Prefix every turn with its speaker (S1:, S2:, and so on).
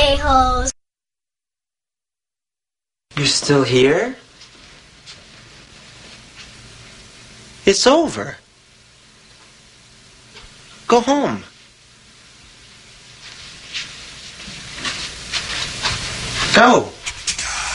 S1: a-holes.
S2: You're still here? It's over. Go home. Go.